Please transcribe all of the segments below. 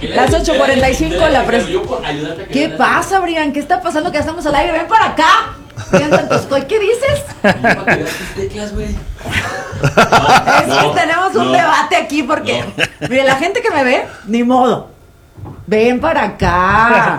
Las 8:45 la ¿Qué pasa, Brian? ¿Qué está pasando? Que ya estamos al aire. Ven para acá. Brian Santoscoy, ¿qué dices? Es que tenemos un debate aquí porque, mire, la gente que me ve, ni modo. Ven para acá.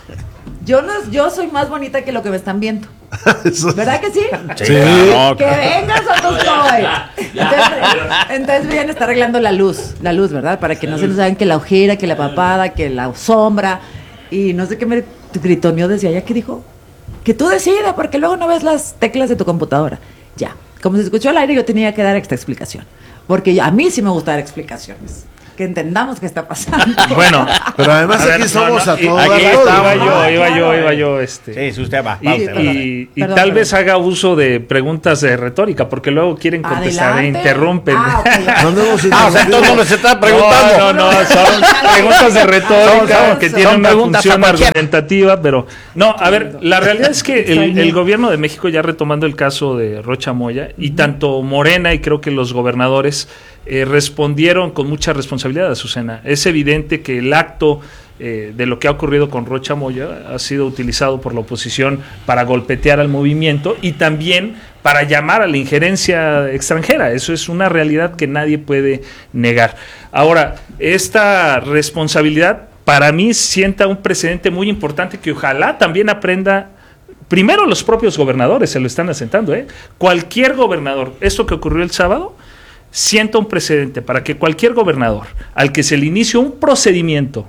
Yo soy más bonita que lo que me están viendo. ¿Verdad que sí? Sí. Que venga, Santoscoy. Entonces Brian está arreglando la luz, ¿verdad? Para que no se nos hagan que la ojera, que la papada, que la sombra. Y no sé qué me gritoneó desde allá. ¿Qué dijo? Que tú decidas, porque luego no ves las teclas de tu computadora. Ya, como se escuchó al aire, yo tenía que dar esta explicación. Porque a mí sí me gusta dar explicaciones. Que entendamos qué está pasando. Bueno, pero además aquí somos a todos. Aquí iba yo. Sí, usted va. Y tal vez haga uso de preguntas de retórica, porque luego quieren contestar e interrumpen. Okay. O sea, entonces no se está preguntando. No, son preguntas de retórica que tienen una función argumentativa, pero no, a ver, la realidad es que el gobierno de México, ya retomando el caso de Rocha Moya, y tanto Morena y creo que los gobernadores respondieron con mucha responsabilidad, Azucena. Es evidente que el acto de lo que ha ocurrido con Rocha Moya ha sido utilizado por la oposición para golpetear al movimiento y también para llamar a la injerencia extranjera. Eso es una realidad que nadie puede negar. Ahora, esta responsabilidad para mí sienta un precedente muy importante que ojalá también aprenda. Primero los propios gobernadores se lo están asentando, Cualquier gobernador, esto que ocurrió el sábado, sienta un precedente para que cualquier gobernador al que se le inicie un procedimiento,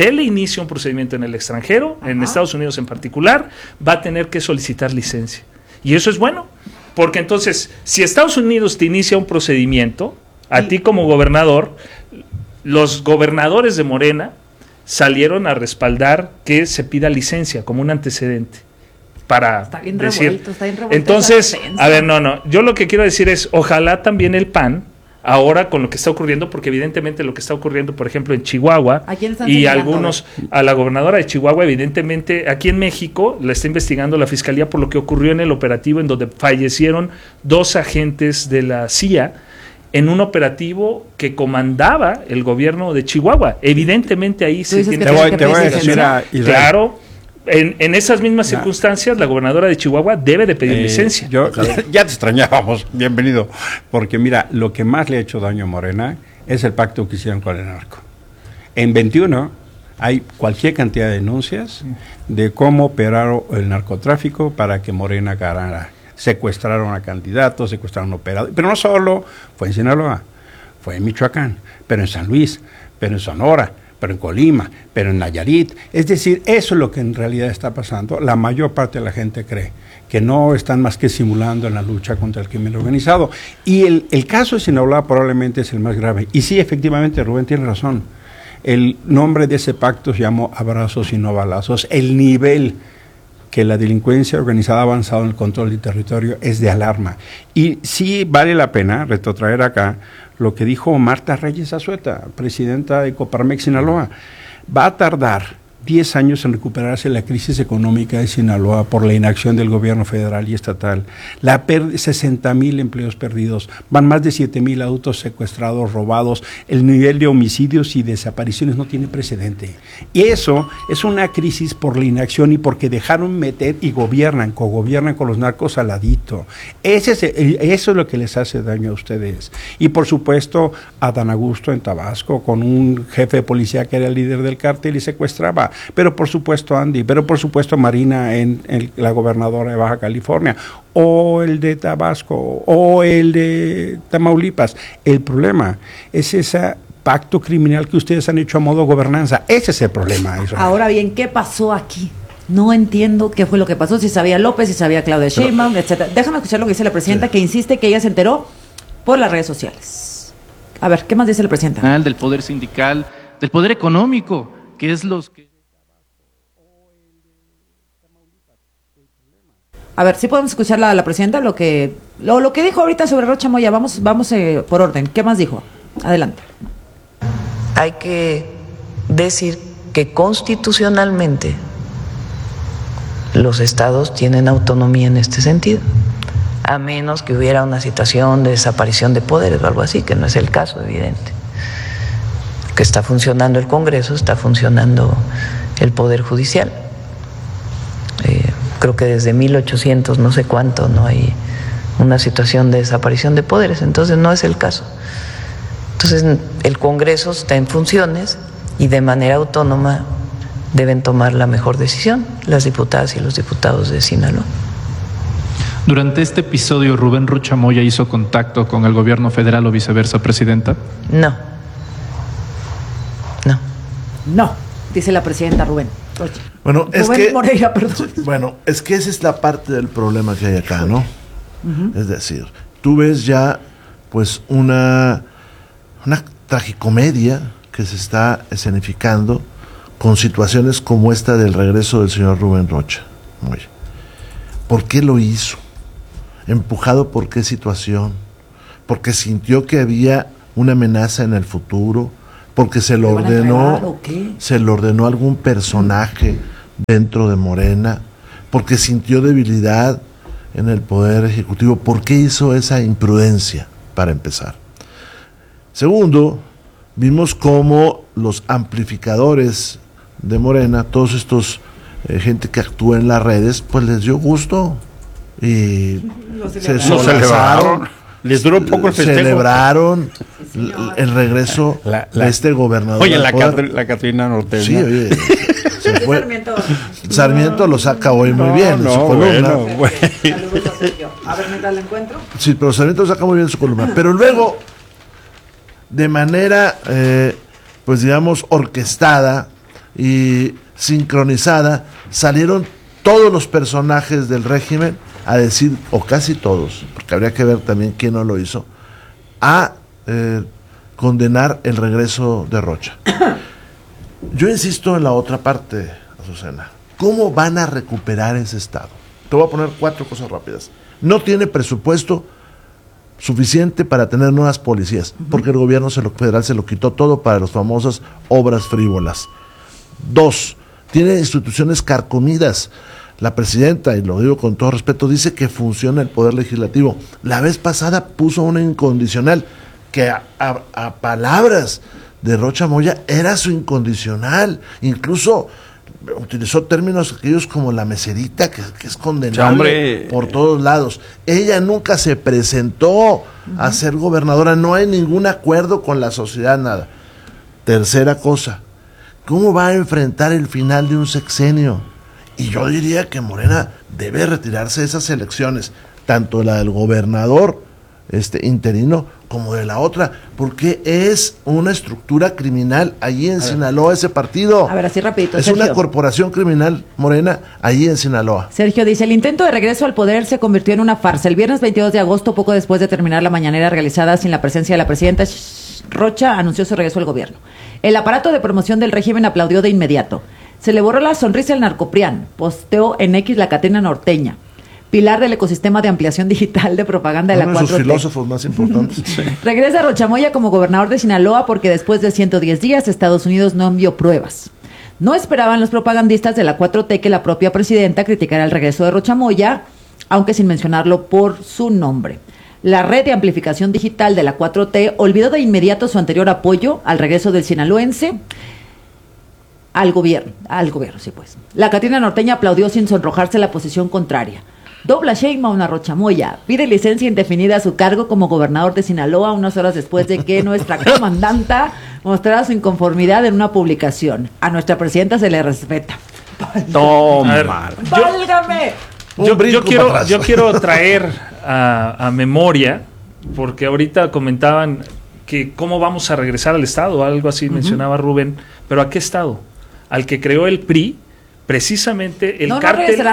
en el extranjero, en Estados Unidos en particular, va a tener que solicitar licencia. Y eso es bueno, porque entonces, si Estados Unidos te inicia un procedimiento, a ti como gobernador, los gobernadores de Morena salieron a respaldar que se pida licencia como un antecedente. Para está bien decir, revuelto entonces, a ver, yo lo que quiero decir es, ojalá también el PAN, ahora con lo que está ocurriendo, porque evidentemente lo que está ocurriendo, por ejemplo, en Chihuahua, y algunos, a la gobernadora de Chihuahua, evidentemente, aquí en México, la está investigando la Fiscalía por lo que ocurrió en el operativo en donde fallecieron 2 agentes de la CIA, en un operativo que comandaba el gobierno de Chihuahua. Evidentemente ahí se tiene te voy a decir a Israel. Claro. En esas mismas circunstancias, la gobernadora de Chihuahua debe de pedir licencia. Ya te extrañábamos, bienvenido. Porque mira, lo que más le ha hecho daño a Morena es el pacto que hicieron con el narco. En 21 hay cualquier cantidad de denuncias de cómo operaron el narcotráfico para que Morena ganara. Secuestraron a candidatos, secuestraron operadores. Pero no solo fue en Sinaloa, fue en Michoacán, pero en San Luis, pero en Sonora, pero en Colima, pero en Nayarit. Es decir, eso es lo que en realidad está pasando. La mayor parte de la gente cree que no están más que simulando en la lucha contra el crimen organizado. Y el caso de Sinaloa probablemente es el más grave. Y sí, efectivamente, Rubén tiene razón. El nombre de ese pacto se llamó Abrazos y no Balazos. El nivel que la delincuencia organizada ha avanzado en el control del territorio es de alarma. Y sí vale la pena retrotraer acá lo que dijo Marta Reyes Azueta, presidenta de Coparmex Sinaloa. Va a tardar 10 años en recuperarse la crisis económica de Sinaloa por la inacción del gobierno federal y estatal. 60,000 empleos perdidos, van más de 7,000 autos secuestrados, robados. El nivel de homicidios y desapariciones no tiene precedente. Y eso es una crisis por la inacción y porque dejaron meter y cogobiernan con los narcos al ladito. Eso es lo que les hace daño a ustedes. Y por supuesto, Adán Augusto en Tabasco, con un jefe de policía que era el líder del cártel y secuestraba. Pero por supuesto Andy, pero por supuesto Marina la gobernadora de Baja California, o el de Tabasco, o el de Tamaulipas. El problema es ese pacto criminal que ustedes han hecho a modo gobernanza. Ese es el problema, Israel. Ahora bien, ¿qué pasó aquí? No entiendo qué fue lo que pasó, si sabía López, si sabía Claudia Sheinbaum, etcétera. Déjame escuchar lo que dice la presidenta, que insiste que ella se enteró por las redes sociales. A ver, ¿qué más dice la presidenta? Del poder sindical, del poder económico, que es los que... A ver, sí podemos escuchar la presidenta lo que dijo ahorita sobre Rocha Moya. Vamos por orden. ¿Qué más dijo? Adelante. Hay que decir que constitucionalmente los estados tienen autonomía en este sentido, a menos que hubiera una situación de desaparición de poderes o algo así, que no es el caso, evidente. que está funcionando el Congreso, está funcionando el Poder Judicial. Creo que desde 1800 no sé cuánto no hay una situación de desaparición de poderes, entonces no es el caso. Entonces el Congreso está en funciones y de manera autónoma deben tomar la mejor decisión las diputadas y los diputados de Sinaloa. Durante este episodio, ¿Rubén Rocha Moya hizo contacto con el gobierno federal o viceversa, presidenta? No, dice la presidenta Rubén. Bueno, es Rubén que Moreira, perdón. Bueno, es que esa es la parte del problema que hay acá, ¿no? Es decir, tú ves ya pues una tragicomedia que se está escenificando con situaciones como esta del regreso del señor Rubén Rocha Moya. ¿Por qué lo hizo? ¿Empujado por qué situación? ¿Porque sintió que había una amenaza en el futuro? ¿Porque se lo ordenó a algún personaje dentro de Morena? ¿Porque sintió debilidad en el Poder Ejecutivo? ¿Por qué hizo esa imprudencia, para empezar? Segundo, vimos cómo los amplificadores de Morena, todos estos gente que actúa en las redes, pues les dio gusto y se solarizaron. Les duró un poco el festejo. Celebraron el regreso de este gobernador. Oye, la Catrina Norteña. Sí, oye. Se fue. Sarmiento lo saca hoy muy bien en su columna. A ver, mientras la encuentro. Sí, pero Sarmiento lo saca muy bien en su columna. Pero luego, de manera, pues digamos, orquestada y sincronizada, salieron todos los personajes del régimen a decir, o casi todos, porque habría que ver también quién no lo hizo, a condenar el regreso de Rocha. Yo insisto en la otra parte, Azucena. ¿Cómo van a recuperar ese estado? Te voy a poner 4 cosas rápidas. No tiene presupuesto suficiente para tener nuevas policías, porque el gobierno federal se lo quitó todo para las famosas obras frívolas. 2, tiene instituciones carcomidas. La presidenta, y lo digo con todo respeto, dice que funciona el Poder Legislativo. La vez pasada puso una incondicional, que a palabras de Rocha Moya era su incondicional. Incluso utilizó términos aquellos como la meserita, que es condenable por todos lados. Ella nunca se presentó a ser gobernadora, no hay ningún acuerdo con la sociedad, nada. Tercera cosa, ¿cómo va a enfrentar el final de un sexenio? Y yo diría que Morena debe retirarse de esas elecciones, tanto la del gobernador interino como de la otra, porque es una estructura criminal allí en Sinaloa ese partido. A ver, así rapidito, es Sergio. Una corporación criminal Morena allí en Sinaloa. Sergio dice, el intento de regreso al poder se convirtió en una farsa. El viernes 22 de agosto, poco después de terminar la mañanera realizada sin la presencia de la presidenta, Rocha anunció su regreso al gobierno. El aparato de promoción del régimen aplaudió de inmediato. Se le borró la sonrisa al narcoprián, posteó en X la Catrina Norteña, pilar del ecosistema de ampliación digital de propaganda de la 4T. Uno de sus filósofos más importantes. Sí. Regresa Rocha Moya como gobernador de Sinaloa porque después de 110 días Estados Unidos no envió pruebas. No esperaban los propagandistas de la 4T que la propia presidenta criticara el regreso de Rocha Moya, aunque sin mencionarlo por su nombre. La red de amplificación digital de la 4T olvidó de inmediato su anterior apoyo al regreso del sinaloense al gobierno, sí pues. La Catrina Norteña aplaudió sin sonrojarse la posición contraria. Dobla Sheinbaum a Rocha Moya, pide licencia indefinida a su cargo como gobernador de Sinaloa unas horas después de que nuestra comandanta mostrara su inconformidad en una publicación. A nuestra presidenta se le respeta. Toma. ¡Válgame! Yo quiero traer a memoria, porque ahorita comentaban que cómo vamos a regresar al Estado, algo así mencionaba Rubén, pero ¿a qué Estado? Al que creó el PRI, precisamente el cártel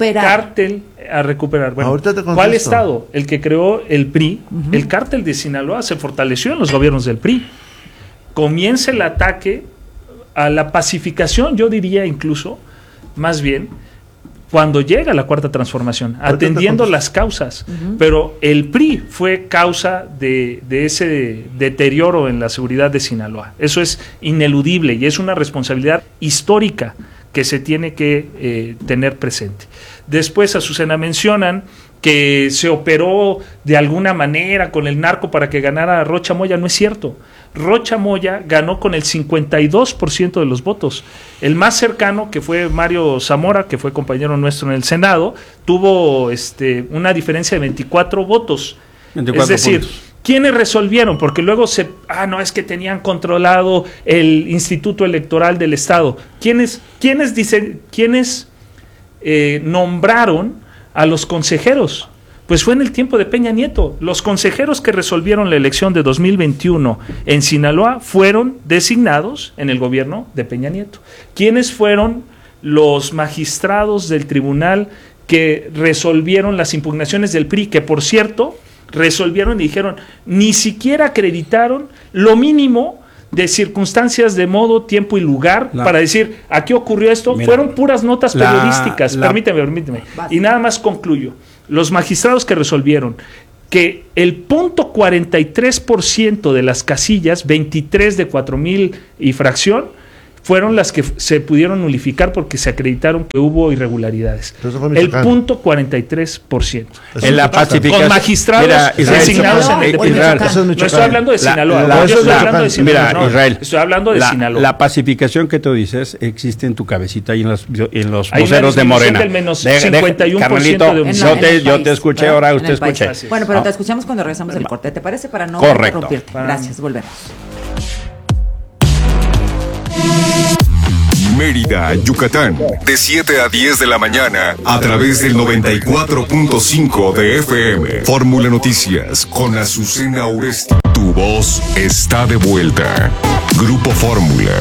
a recuperar. Bueno, ¿cuál Estado? El que creó el PRI, el cártel de Sinaloa se fortaleció en los gobiernos del PRI. Comienza el ataque a la pacificación, yo diría incluso, más bien, cuando llega la Cuarta Transformación, atendiendo las causas. Pero el PRI fue causa de ese deterioro en la seguridad de Sinaloa. Eso es ineludible y es una responsabilidad histórica que se tiene que tener presente. Después, Azucena, mencionan que se operó de alguna manera con el narco para que ganara Rocha Moya. No es cierto. Rocha Moya ganó con el 52% de los votos. El más cercano, que fue Mario Zamora, que fue compañero nuestro en el Senado, tuvo una diferencia de 24 votos. 24 es decir, puntos. ¿Quiénes resolvieron? Porque luego es que tenían controlado el Instituto Electoral del Estado. ¿Quiénes nombraron a los consejeros? Pues fue en el tiempo de Peña Nieto. Los consejeros que resolvieron la elección de 2021 en Sinaloa fueron designados en el gobierno de Peña Nieto. ¿Quiénes fueron los magistrados del tribunal que resolvieron las impugnaciones del PRI? Que, por cierto, resolvieron y dijeron, ni siquiera acreditaron lo mínimo de circunstancias de modo, tiempo y lugar para decir, aquí ocurrió esto. Mira, fueron puras notas periodísticas. Permíteme. Y nada más concluyo. Los magistrados que resolvieron que el 0.43% de las casillas, 23 de 4,000 y fracción, fueron las que se pudieron nulificar porque se acreditaron que hubo irregularidades. El 0.43%. En la pacificación. Con magistrados designados en el departamento. No estoy hablando de Sinaloa. Estoy hablando de Sinaloa. La pacificación que tú dices existe en tu cabecita y en los voceros de Morena. Del menos 51% de homicidios. Yo te escuché, ahora usted escuche. Bueno, pero te escuchamos cuando regresamos del corte. ¿Te parece? Para no interrumpirte. Gracias, volvemos. Mérida, Yucatán, de 7 a 10 de la mañana, a través del 94.5 de FM. Fórmula Noticias, con Azucena Oresti. Tu voz está de vuelta. Grupo Fórmula.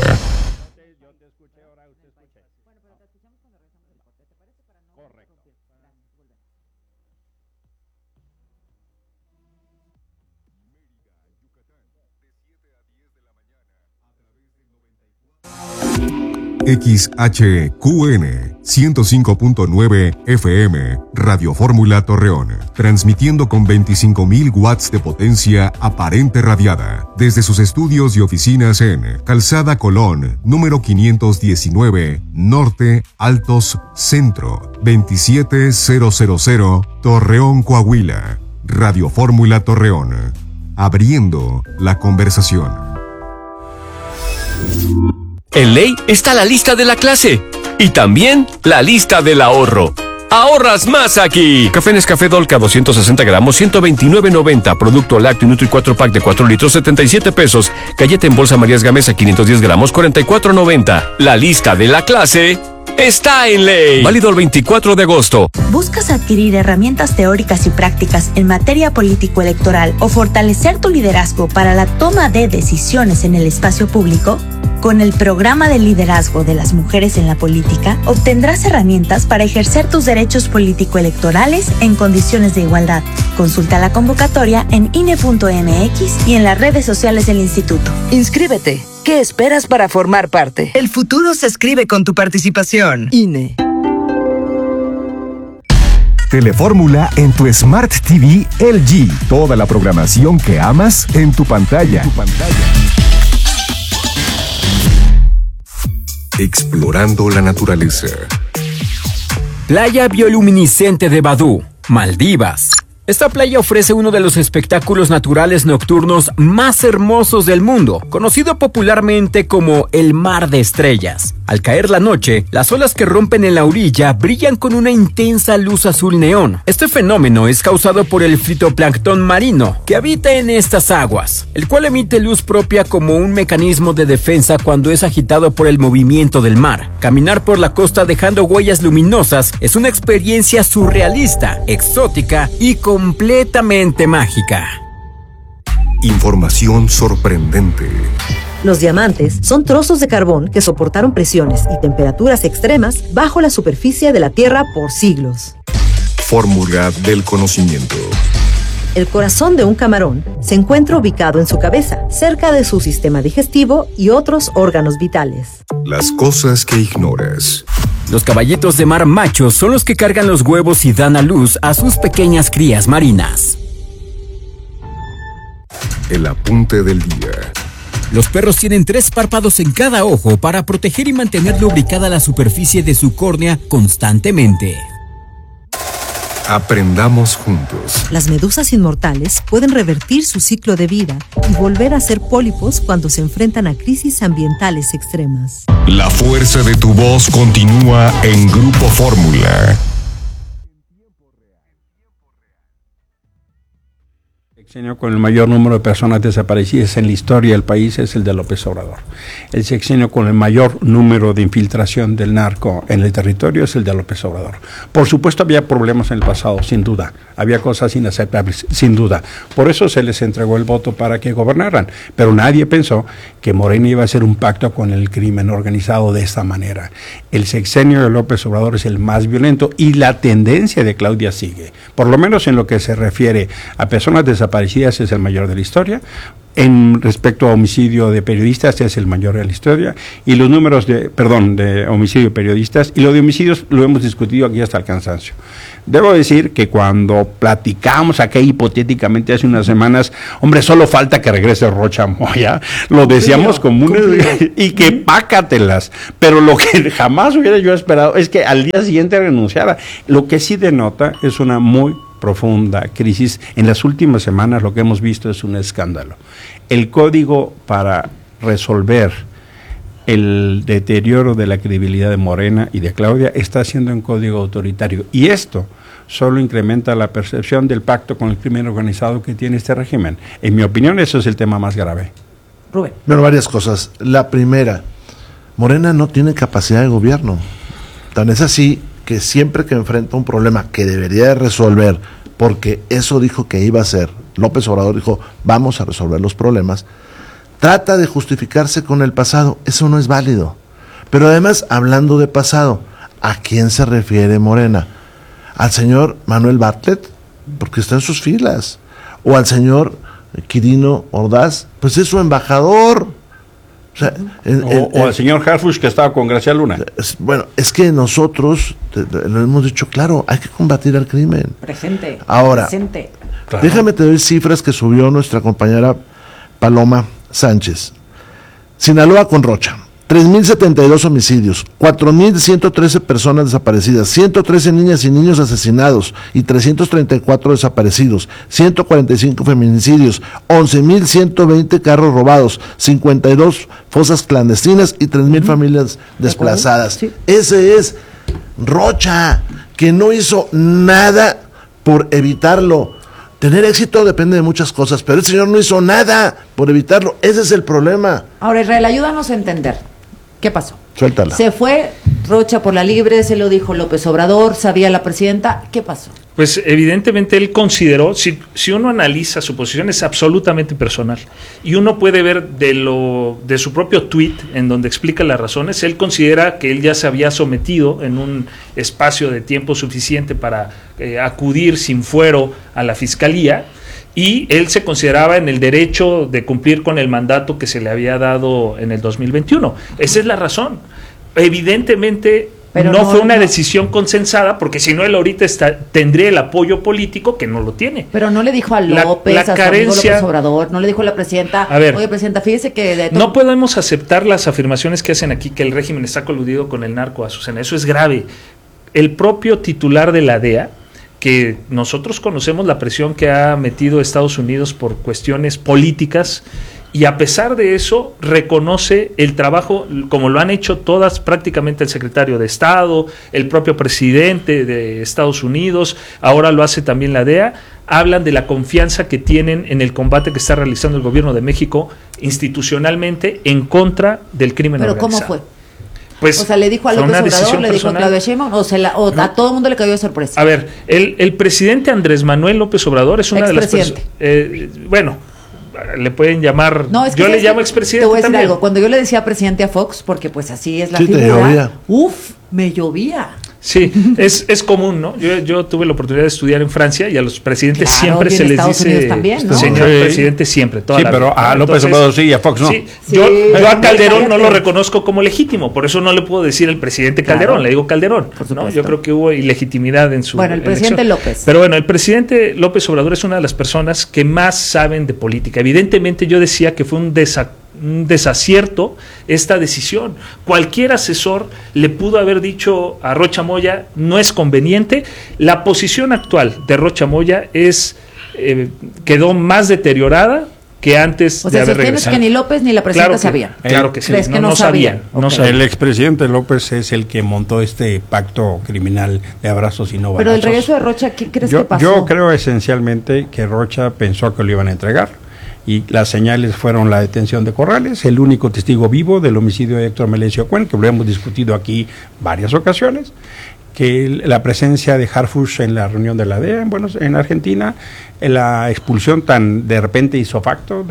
XHQN 105.9 FM, Radio Fórmula Torreón, transmitiendo con 25.000 watts de potencia aparente radiada, desde sus estudios y oficinas en Calzada Colón, número 519, Norte, Altos, Centro, 27000, Torreón, Coahuila. Radio Fórmula Torreón, abriendo la conversación. En Ley está la lista de la clase y también la lista del ahorro. ¡Ahorras más aquí! Café Nescafé Dolca 260 gramos, 129.90. Producto lácteo Nutri 4 pack de 4 litros, 77 pesos. Galleta en bolsa Marías Gamesa 510 gramos, 44.90. La lista de la clase está en Ley. Válido el 24 de agosto. ¿Buscas adquirir herramientas teóricas y prácticas en materia político-electoral o fortalecer tu liderazgo para la toma de decisiones en el espacio público? Con el programa de liderazgo de las mujeres en la política, obtendrás herramientas para ejercer tus derechos político-electorales en condiciones de igualdad. Consulta la convocatoria en INE.mx y en las redes sociales del instituto. Inscríbete. ¿Qué esperas para formar parte? El futuro se escribe con tu participación. INE. Telefórmula en tu Smart TV LG. Toda la programación que amas en tu pantalla. Explorando la naturaleza. Playa bioluminiscente de Badú, Maldivas. Esta playa ofrece uno de los espectáculos naturales nocturnos más hermosos del mundo, conocido popularmente como el Mar de Estrellas. Al caer la noche, las olas que rompen en la orilla brillan con una intensa luz azul neón. Este fenómeno es causado por el fitoplancton marino que habita en estas aguas, el cual emite luz propia como un mecanismo de defensa cuando es agitado por el movimiento del mar. Caminar por la costa dejando huellas luminosas es una experiencia surrealista, exótica y completamente mágica. Información sorprendente. Los diamantes son trozos de carbón que soportaron presiones y temperaturas extremas bajo la superficie de la Tierra por siglos. Fórmula del conocimiento. El corazón de un camarón se encuentra ubicado en su cabeza, cerca de su sistema digestivo y otros órganos vitales. Las cosas que ignoras. Los caballitos de mar machos son los que cargan los huevos y dan a luz a sus pequeñas crías marinas. El apunte del día. Los perros tienen 3 párpados en cada ojo para proteger y mantener lubricada la superficie de su córnea constantemente. Aprendamos juntos. Las medusas inmortales pueden revertir su ciclo de vida y volver a ser pólipos cuando se enfrentan a crisis ambientales extremas. La fuerza de tu voz continúa en Grupo Fórmula. El sexenio con el mayor número de personas desaparecidas en la historia del país es el de López Obrador. El sexenio con el mayor número de infiltración del narco en el territorio es el de López Obrador. Por supuesto había problemas en el pasado, sin duda. Había cosas inaceptables, sin duda. Por eso se les entregó el voto para que gobernaran. Pero nadie pensó que Morena iba a hacer un pacto con el crimen organizado de esta manera. El sexenio de López Obrador es el más violento y la tendencia de Claudia sigue. Por lo menos en lo que se refiere a personas desaparecidas es el mayor de la historia. En respecto a homicidio de periodistas es el mayor de la historia, y los números de homicidio de periodistas y lo de homicidios lo hemos discutido aquí hasta el cansancio. Debo decir que cuando platicamos aquí hipotéticamente hace unas semanas, hombre, solo falta que regrese Rocha Moya, lo decíamos como y que pácatelas, pero lo que jamás hubiera yo esperado es que al día siguiente renunciara. Lo que sí denota es una muy profunda crisis. En las últimas semanas lo que hemos visto es un escándalo. El código para resolver el deterioro de la credibilidad de Morena y de Claudia está siendo un código autoritario, y esto solo incrementa la percepción del pacto con el crimen organizado que tiene este régimen. En mi opinión, eso es el tema más grave. Rubén. Bueno, varias cosas. La primera, Morena no tiene capacidad de gobierno. Tan es así que siempre que enfrenta un problema que debería de resolver, porque eso dijo que iba a hacer, López Obrador dijo, vamos a resolver los problemas, trata de justificarse con el pasado. Eso no es válido. Pero además, hablando de pasado, ¿a quién se refiere Morena? ¿Al señor Manuel Bartlett? Porque está en sus filas. ¿O al señor Quirino Ordaz? Pues es su embajador. O sea, o al señor Harfuch, que estaba con Gracia Luna. Bueno, es que nosotros lo hemos dicho claro, hay que combatir al crimen. Presente. Ahora, presente. Claro. Déjame te doy cifras que subió nuestra compañera Paloma Sánchez. Sinaloa con Rocha, 3.072 homicidios, 4.113 personas desaparecidas, 113 niñas y niños asesinados y 334 desaparecidos, 145 feminicidios, 11.120 carros robados, 52 fosas clandestinas y 3.000 familias desplazadas. Sí. Ese es Rocha, que no hizo nada por evitarlo. Tener éxito depende de muchas cosas, pero el señor no hizo nada por evitarlo. Ese es el problema. Ahora, Israel, ayúdanos a entender. ¿Qué pasó? Suéltala. Se fue Rocha por la libre, se lo dijo López Obrador, sabía la presidenta. ¿Qué pasó? Pues evidentemente él consideró, si uno analiza su posición es absolutamente personal, y uno puede ver de su propio tuit en donde explica las razones. Él considera que él ya se había sometido en un espacio de tiempo suficiente para acudir sin fuero a la fiscalía, y él se consideraba en el derecho de cumplir con el mandato que se le había dado en el 2021. Esa es la razón. Evidentemente no fue una decisión consensada, porque si no él ahorita tendría el apoyo político, que no lo tiene. Pero no le dijo a López, a su amigo López Obrador, no le dijo a la presidenta, oye, presidenta, fíjese que... No podemos aceptar las afirmaciones que hacen aquí, que el régimen está coludido con el narco, Azucena. Eso es grave. El propio titular de la DEA, que nosotros conocemos la presión que ha metido Estados Unidos por cuestiones políticas, y a pesar de eso reconoce el trabajo, como lo han hecho todas, prácticamente el secretario de Estado, el propio presidente de Estados Unidos, ahora lo hace también la DEA, hablan de la confianza que tienen en el combate que está realizando el gobierno de México institucionalmente en contra del crimen organizado. ¿Pero cómo fue? Pues, o sea, le dijo a López Obrador, le dijo a Claudia Sheinbaum, a todo el mundo le cayó de sorpresa. A ver, el presidente Andrés Manuel López Obrador es una de las personas, bueno, le pueden llamar, no, es que yo le llamo expresidente. Te voy a decir también. algo, cuando yo le decía presidente a Fox, porque pues así es la sí, figura, me llovía. Sí, es común, ¿no? Yo tuve la oportunidad de estudiar en Francia, y a los presidentes siempre se les dice también, ¿no? señor presidente siempre, toda la pero vida. A López Obrador sí y a Fox no. Sí, yo a Calderón no lo reconozco como legítimo, por eso no le puedo decir el presidente Calderón, le digo Calderón, ¿no? Yo creo que hubo ilegitimidad en su Bueno, el presidente elección. López. Pero bueno, el presidente López Obrador es una de las personas que más saben de política. Evidentemente yo decía que fue un un desacierto esta decisión. Cualquier asesor le pudo haber dicho a Rocha Moya, no es conveniente. La posición actual de Rocha Moya quedó más deteriorada que antes de haber regresado. Que ni López ni la presidenta sabían. Claro que sí. ¿Crees que no sabían? Okay. El expresidente López es el que montó este pacto criminal de abrazos y no balazos. Pero el regreso de Rocha, ¿qué crees que pasó? Yo creo esencialmente que Rocha pensó que lo iban a entregar y las señales fueron la detención de Corrales, el único testigo vivo del homicidio de Héctor Melesio Cuen, que lo hemos discutido aquí varias ocasiones, que la presencia de Harfuch en la reunión de la DEA en Argentina, la expulsión tan de repente hizo facto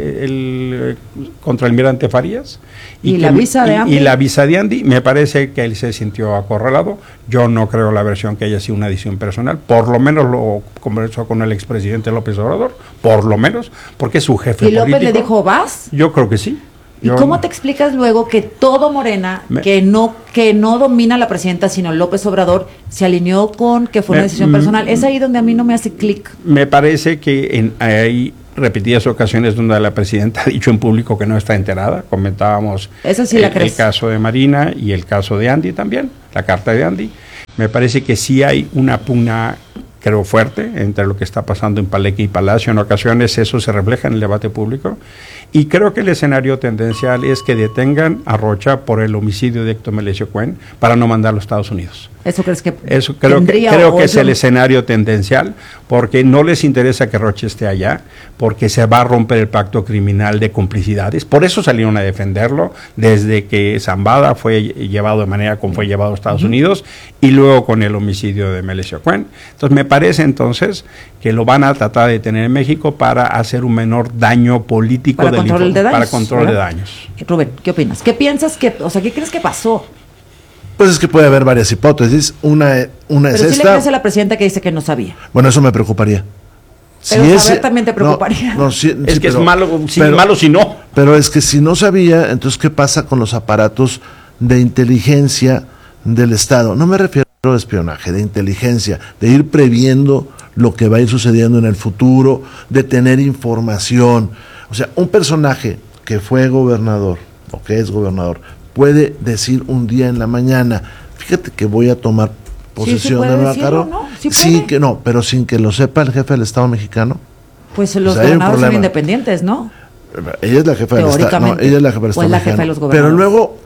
de contraalmirante Farías y la visa de Andy. Y la visa de Andy, me parece que él se sintió acorralado. Yo no creo la versión que haya sido una decisión personal, por lo menos lo conversó con el expresidente López Obrador, por lo menos, porque es su jefe político. ¿Y López le dijo vas? Yo creo que sí. ¿Y cómo te explicas luego que todo Morena, que no domina la presidenta, sino López Obrador, se alineó con que fue una decisión personal? Es ahí donde a mí no me hace clic. Me parece que hay repetidas ocasiones donde la presidenta ha dicho en público que no está enterada. Comentábamos el caso de Marina y el caso de Andy también, la carta de Andy. Me parece que sí hay una pugna, creo, fuerte entre lo que está pasando en Palenque y Palacio. En ocasiones eso se refleja en el debate público. Y creo que el escenario tendencial es que detengan a Rocha por el homicidio de Héctor Melesio Cuen para no mandarlo a Estados Unidos. ¿Eso crees que Eso creo que es el escenario tendencial, porque no les interesa que Rocha esté allá, porque se va a romper el pacto criminal de complicidades. Por eso salieron a defenderlo desde que Zambada fue llevado de manera como fue llevado a Estados Unidos y luego con el homicidio de Melesio Cuen. Entonces me parece entonces que lo van a tratar de tener en México para hacer un menor daño político para control de daños. Rubén, ¿qué opinas? ¿Qué piensas qué crees que pasó? Pues es que puede haber varias hipótesis. Una es pero esta. sí le crees a la presidenta que dice que no sabía. Bueno, eso me preocuparía. Pero saber también te preocuparía. Es que es malo si no. Pero es que si no sabía, entonces ¿qué pasa con los aparatos de inteligencia del Estado? No me refiero a espionaje, de inteligencia, de ir previendo lo que va a ir sucediendo en el futuro, de tener información. O sea, un personaje que fue gobernador o que es gobernador puede decir un día en la mañana, fíjate que voy a tomar posesión de Nueva Carro. ¿No? Sí que no, pero sin que lo sepa el jefe del Estado mexicano. Pues los gobernadores son independientes, ¿no? Ella es la jefa del Estado. No, ella es la jefa del Estado mexicano. De los gobernadores. Pero luego,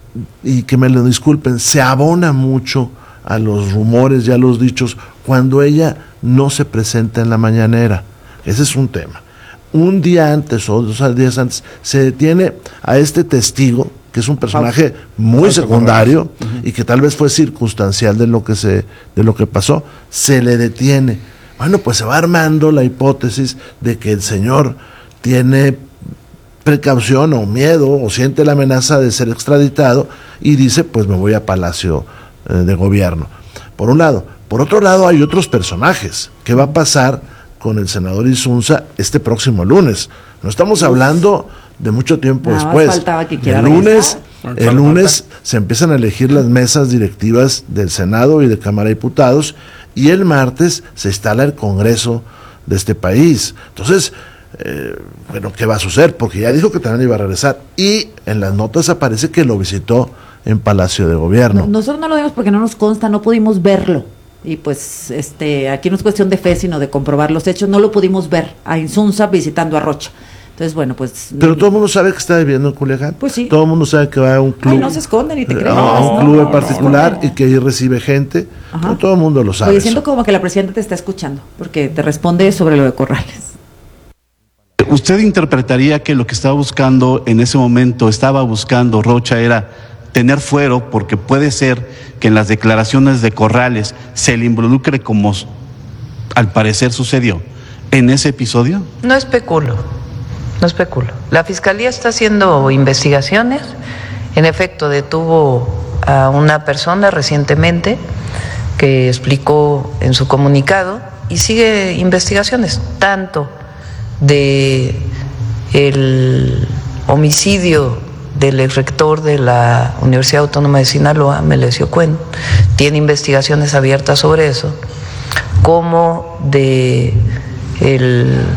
y que me lo disculpen, se abona mucho a los rumores y a los dichos cuando ella no se presenta en la mañanera. Ese es un tema. Un día antes o 2 días antes se detiene a este testigo, que es un personaje muy secundario y que tal vez fue circunstancial de lo que pasó, se le detiene. Bueno, pues se va armando la hipótesis de que el señor tiene precaución o miedo o siente la amenaza de ser extraditado y dice, pues me voy a Palacio de Gobierno. Por un lado. Por otro lado, hay otros personajes. ¿Qué va a pasar con el senador Insunza este próximo lunes? No estamos hablando de mucho tiempo después. El lunes se empiezan a elegir las mesas directivas del Senado y de Cámara de Diputados y el martes se instala el Congreso de este país. Entonces, bueno, ¿qué va a suceder? Porque ya dijo que también iba a regresar y en las notas aparece que lo visitó en Palacio de Gobierno. Nosotros no lo vimos porque no nos consta, no pudimos verlo. Y pues aquí no es cuestión de fe, sino de comprobar los hechos. No lo pudimos ver a Insunza visitando a Rocha. Entonces, bueno, pues... Pero todo el mundo sabe que está viviendo en Culiacán. Pues sí. Todo el mundo sabe que va a un club. Ay, no se esconden y te creen. A un club en particular y que ahí recibe gente. No, todo el mundo lo sabe. Oye, siento como que la presidenta te está escuchando, porque te responde sobre lo de Corrales. ¿Usted interpretaría que lo que estaba buscando Rocha era tener fuero, porque puede ser que en las declaraciones de Corrales se le involucre como al parecer sucedió en ese episodio? No especulo. La Fiscalía está haciendo investigaciones. En efecto, detuvo a una persona recientemente que explicó en su comunicado y sigue investigaciones, tanto de el homicidio del exrector de la Universidad Autónoma de Sinaloa, Melesio Cuen, tiene investigaciones abiertas sobre eso, como de el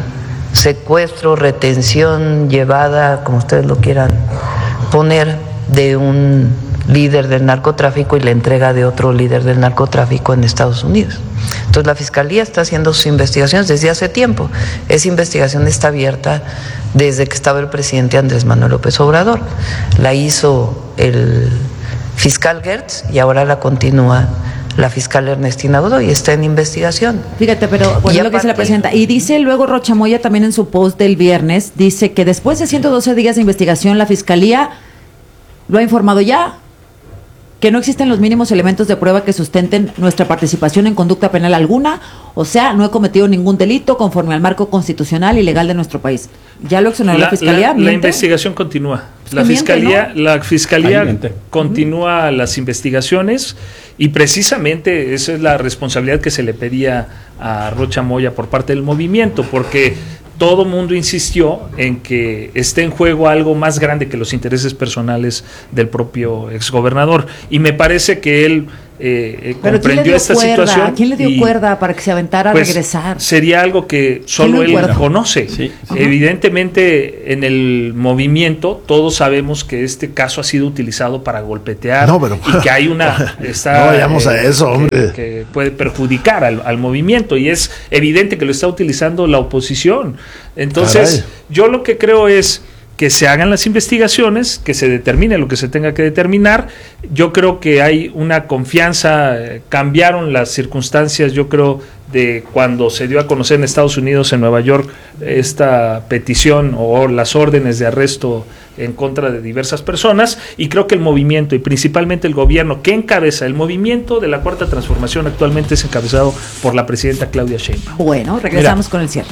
secuestro, retención, llevada, como ustedes lo quieran poner, de un líder del narcotráfico y la entrega de otro líder del narcotráfico en Estados Unidos. Entonces la Fiscalía está haciendo sus investigaciones desde hace tiempo. Esa investigación está abierta desde que estaba el presidente Andrés Manuel López Obrador. La hizo el fiscal Gertz y ahora la continúa la fiscal Ernestina Godoy, está en investigación. Fíjate, pero bueno, lo que dice la presidenta. Y dice luego Rocha Moya también en su post del viernes, dice que después de 112 días de investigación, la Fiscalía lo ha informado ya, que no existen los mínimos elementos de prueba que sustenten nuestra participación en conducta penal alguna, o sea, no he cometido ningún delito conforme al marco constitucional y legal de nuestro país. Ya lo exoneró la Fiscalía. La investigación continúa. La Fiscalía continúa las investigaciones y precisamente esa es la responsabilidad que se le pedía a Rocha Moya por parte del movimiento, porque todo mundo insistió en que esté en juego algo más grande que los intereses personales del propio exgobernador. Y me parece que él comprendió esta situación. ¿Quién le dio cuerda para que se aventara a regresar? Sería algo que solo él conoce. Sí. Evidentemente, en el movimiento, todos sabemos que este caso ha sido utilizado para golpetear y que hay una... no vayamos a eso, hombre. Que puede perjudicar al movimiento, y es evidente que lo está utilizando la oposición. Entonces, yo lo que creo es que se hagan las investigaciones, que se determine lo que se tenga que determinar. Yo creo que hay una confianza, cambiaron las circunstancias, yo creo, de cuando se dio a conocer en Estados Unidos, en Nueva York, esta petición o las órdenes de arresto en contra de diversas personas, y creo que el movimiento y principalmente el gobierno que encabeza el movimiento de la Cuarta Transformación actualmente es encabezado por la presidenta Claudia Sheinbaum. Bueno, regresamos con el cierre.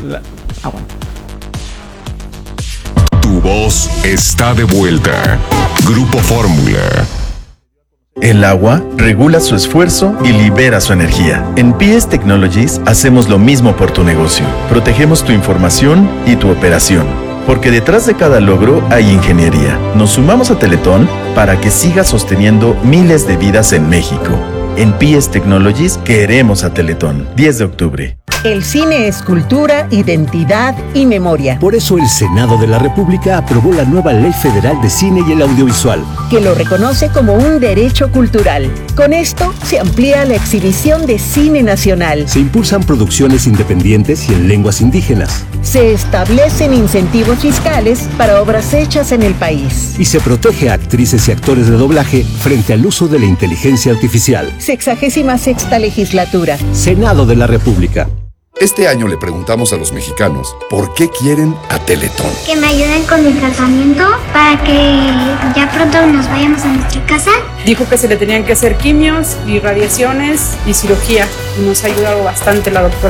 Tu voz está de vuelta. Grupo Fórmula. El agua regula su esfuerzo y libera su energía. En PS Technologies hacemos lo mismo por tu negocio. Protegemos tu información y tu operación. Porque detrás de cada logro hay ingeniería. Nos sumamos a Teletón para que siga sosteniendo miles de vidas en México. En PS Technologies queremos a Teletón. 10 de octubre. El cine es cultura, identidad y memoria. Por eso el Senado de la República aprobó la nueva Ley Federal de Cine y el Audiovisual, que lo reconoce como un derecho cultural. Con esto se amplía la exhibición de cine nacional. Se impulsan producciones independientes y en lenguas indígenas. Se establecen incentivos fiscales para obras hechas en el país. Y se protege a actrices y actores de doblaje frente al uso de la inteligencia artificial. 66ª legislatura. Senado de la República. Este año le preguntamos a los mexicanos por qué quieren a Teletón. Que me ayuden con mi tratamiento para que ya pronto nos vayamos a nuestra casa. Dijo que se le tenían que hacer quimios y radiaciones y cirugía. Y nos ha ayudado bastante la doctora.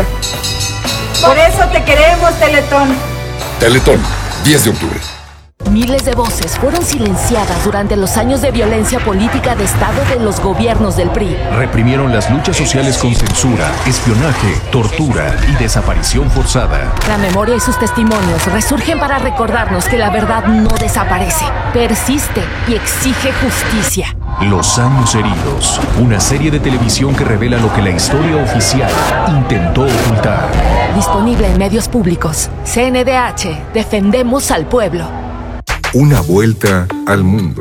Por eso te queremos, Teletón. Teletón, 10 de octubre. Miles de voces fueron silenciadas durante los años de violencia política de Estado de los gobiernos del PRI. Reprimieron las luchas sociales con censura, espionaje, tortura y desaparición forzada. La memoria y sus testimonios resurgen para recordarnos que la verdad no desaparece, persiste y exige justicia. Los años heridos, una serie de televisión que revela lo que la historia oficial intentó ocultar. Disponible en medios públicos. CNDH, defendemos al pueblo. Una vuelta al mundo.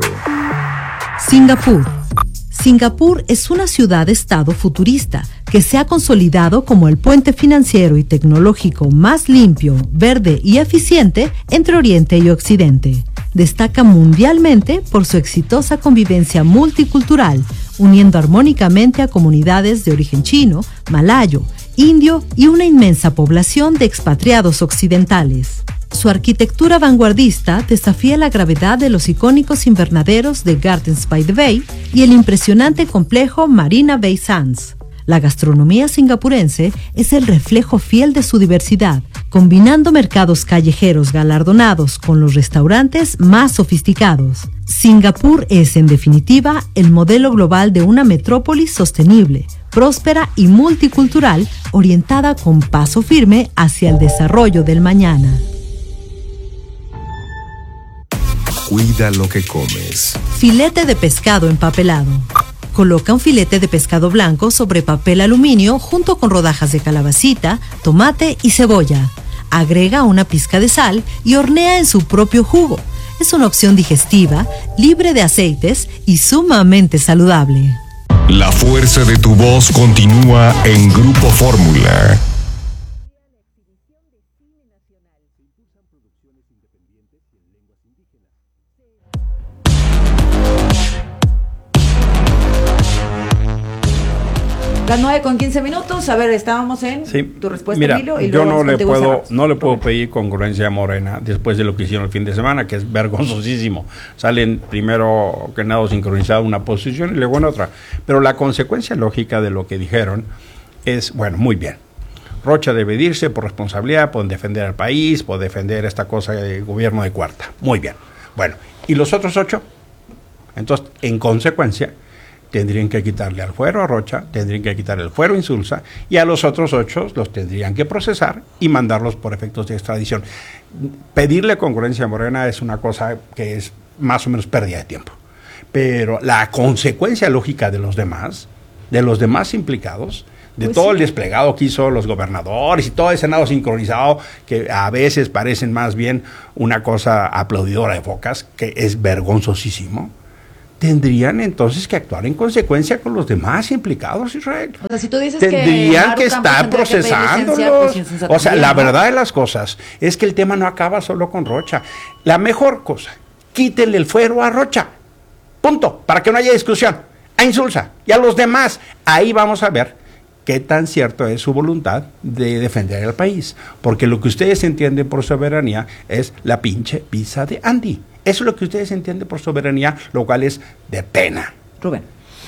Singapur. Singapur es una ciudad-estado futurista que se ha consolidado como el puente financiero y tecnológico más limpio, verde y eficiente entre Oriente y Occidente. Destaca mundialmente por su exitosa convivencia multicultural, uniendo armónicamente a comunidades de origen chino, malayo, indio y una inmensa población de expatriados occidentales. Su arquitectura vanguardista desafía la gravedad de los icónicos invernaderos de Gardens by the Bay y el impresionante complejo Marina Bay Sands. La gastronomía singapurense es el reflejo fiel de su diversidad, combinando mercados callejeros galardonados con los restaurantes más sofisticados. Singapur es, en definitiva, el modelo global de una metrópolis sostenible, próspera y multicultural, orientada con paso firme hacia el desarrollo del mañana. Cuida lo que comes. Filete de pescado empapelado. Coloca un filete de pescado blanco sobre papel aluminio junto con rodajas de calabacita, tomate y cebolla. agrega una pizca de sal y hornea en su propio jugo. Es una opción digestiva, libre de aceites y sumamente saludable. La fuerza de tu voz continúa en Grupo Fórmula. Las 9:15. A ver, estábamos en tu respuesta, mira, Emilio, y yo luego no le puedo pedir congruencia a Morena después de lo que hicieron el fin de semana, que es vergonzosísimo. Salen primero que nada sincronizado una posición y luego en otra. Pero la consecuencia lógica de lo que dijeron es, bueno, muy bien. Rocha debe irse por responsabilidad, por defender al país, por defender esta cosa de gobierno de cuarta. Muy bien. Bueno, ¿y los otros 8? Entonces, en consecuencia, tendrían que quitarle al fuero a Rocha, tendrían que quitarle el fuero a Insulza, y a los otros 8 los tendrían que procesar y mandarlos por efectos de extradición. Pedirle congruencia a Morena es una cosa que es más o menos pérdida de tiempo. Pero la consecuencia lógica de los demás implicados, de todo el desplegado que hizo los gobernadores y todo el Senado sincronizado, que a veces parecen más bien una cosa aplaudidora de focas, que es vergonzosísimo, tendrían entonces que actuar en consecuencia con los demás implicados, Israel. O sea, si tú dices tendrían que estar procesándolos. O sea, la verdad de las cosas es que el tema no acaba solo con Rocha. La mejor cosa, quítenle el fuero a Rocha. Punto. Para que no haya discusión. A Insulza y a los demás. Ahí vamos a ver qué tan cierto es su voluntad de defender al país. Porque lo que ustedes entienden por soberanía es la pinche pizza de Andy. Eso es lo que ustedes entienden por soberanía, lo cual es de pena. Rubén.